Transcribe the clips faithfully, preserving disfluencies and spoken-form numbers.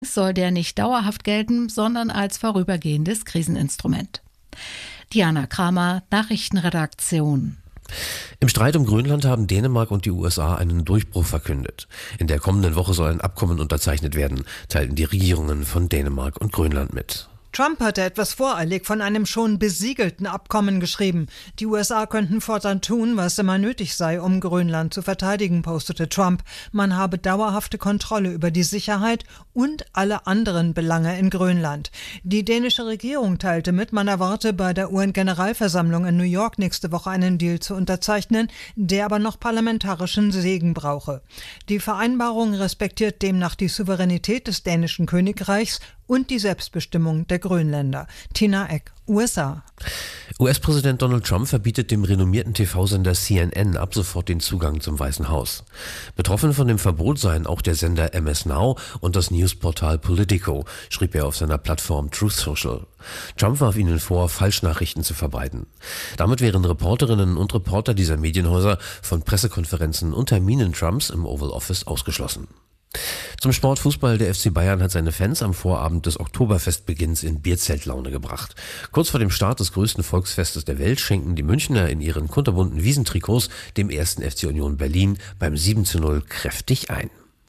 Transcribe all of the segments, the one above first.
soll der nicht dauerhaft gelten, sondern als vorübergehendes Kriseninstrument. Diana Kramer, Nachrichtenredaktion. Im Streit um Grönland haben Dänemark und die U S A einen Durchbruch verkündet. In der kommenden Woche soll ein Abkommen unterzeichnet werden, teilten die Regierungen von Dänemark und Grönland mit. Trump hatte etwas voreilig von einem schon besiegelten Abkommen geschrieben. Die U S A könnten fortan tun, was immer nötig sei, um Grönland zu verteidigen, postete Trump. Man habe dauerhafte Kontrolle über die Sicherheit und alle anderen Belange in Grönland. Die dänische Regierung teilte mit, man erwarte bei der U N-Generalversammlung in New York nächste Woche einen Deal zu unterzeichnen, der aber noch parlamentarischen Segen brauche. Die Vereinbarung respektiert demnach die Souveränität des dänischen Königreichs und die Selbstbestimmung der Grönländer. Tina Eck, U S A. U S-Präsident Donald Trump verbietet dem renommierten T V-Sender C N N ab sofort den Zugang zum Weißen Haus. Betroffen von dem Verbot seien auch der Sender M S Now und das Newsportal Politico, schrieb er auf seiner Plattform Truth Social. Trump warf ihnen vor, Falschnachrichten zu verbreiten. Damit wären Reporterinnen und Reporter dieser Medienhäuser von Pressekonferenzen und Terminen Trumps im Oval Office ausgeschlossen. Zum Sport Fußball. Der F C Bayern hat seine Fans am Vorabend des Oktoberfestbeginns in Bierzeltlaune gebracht. Kurz vor dem Start des größten Volksfestes der Welt schenken die Münchner in ihren kunterbunten Wiesentrikots dem ersten F C Union Berlin beim sieben zu null kräftig ein.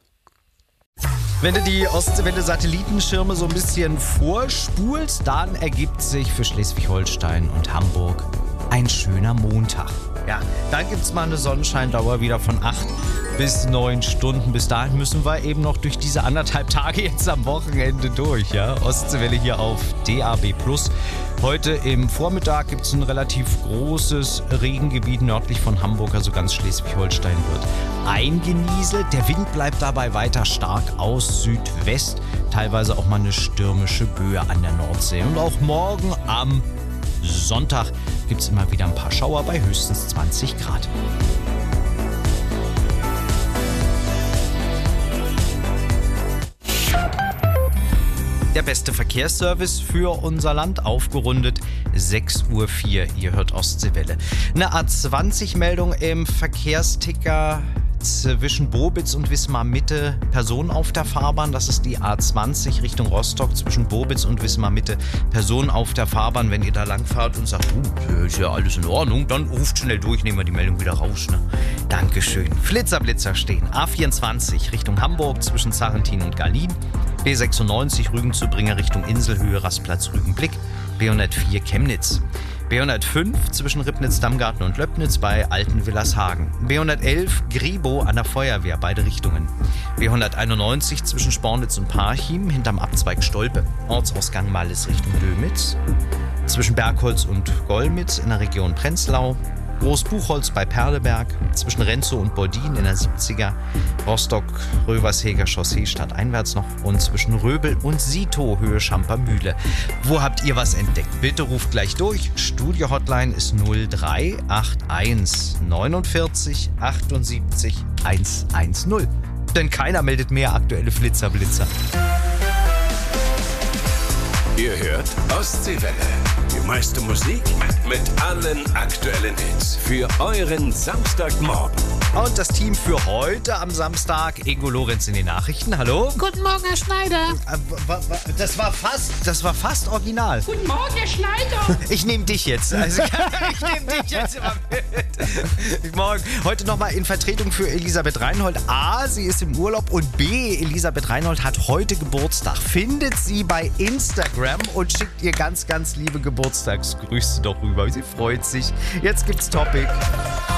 Wenn du die Ostseewelle-Satellitenschirme so ein bisschen vorspulst, dann ergibt sich für Schleswig-Holstein und Hamburg ein schöner Montag. Ja, dann gibt's mal eine Sonnenscheindauer wieder von acht bis neun Stunden. Bis dahin müssen wir eben noch durch diese anderthalb Tage jetzt am Wochenende durch. Ja? Ostseewelle hier auf D A B plus. Heute im Vormittag gibt es ein relativ großes Regengebiet nördlich von Hamburg, also ganz Schleswig-Holstein wird eingenieselt. Der Wind bleibt dabei weiter stark aus Südwest, teilweise auch mal eine stürmische Böe an der Nordsee. Und auch morgen am Sonntag gibt es immer wieder ein paar Schauer bei höchstens zwanzig Grad. Der beste Verkehrsservice für unser Land, aufgerundet sechs Uhr vier. Ihr hört Ostseewelle. Eine A zwanzig Meldung im Verkehrsticker zwischen Bobitz und Wismar Mitte. Personen auf der Fahrbahn, das ist die A zwanzig Richtung Rostock zwischen Bobitz und Wismar Mitte. Personen auf der Fahrbahn, wenn ihr da langfahrt und sagt, uh, ist ja alles in Ordnung, dann ruft schnell durch, nehmen wir die Meldung wieder raus. Ne? Dankeschön. Flitzer-Blitzer stehen. A vierundzwanzig Richtung Hamburg zwischen Sarrentin und Garlin. B sechsundneunzig Rügen zu Bringer Richtung Inselhöhe, Rastplatz Rügenblick. B hundertvier Chemnitz. B hundertfünf zwischen Ribnitz, Dammgarten und Löbnitz bei Altenwillershagen. B hundertelf Gribo an der Feuerwehr, beide Richtungen. B hunderteinundneunzig zwischen Spornitz und Parchim hinterm Abzweig Stolpe. Ortsausgang Malles Richtung Dömitz. Zwischen Bergholz und Golmitz in der Region Prenzlau. Großbuchholz bei Perleberg, zwischen Renzow und Bordin in der siebziger, Rostock-Röversheger Chaussee stadteinwärts noch und zwischen Röbel und Sito Höhe Schampermühle. Wo habt ihr was entdeckt? Bitte ruft gleich durch. Studio-Hotline ist null drei acht eins neunundvierzig achtundsiebzig hundertzehn. Denn keiner meldet mehr aktuelle Flitzer-Blitzer. Ihr hört Ostseewelle. Die meiste Musik mit allen aktuellen Hits für euren Samstagmorgen. Und das Team für heute am Samstag, Ingo Lorenz in den Nachrichten. Hallo? Guten Morgen, Herr Schneider. Das war fast, das war fast original. Guten Morgen, Herr Schneider. Ich nehme dich jetzt. Also, ich nehme dich jetzt immer mit. Morgen. Heute nochmal in Vertretung für Elisabeth Reinhold. A, sie ist im Urlaub und B, Elisabeth Reinhold hat heute Geburtstag. Findet sie bei Instagram und schickt ihr ganz, ganz liebe Geburtstagsgrüße doch rüber. Sie freut sich. Jetzt gibt's Topic.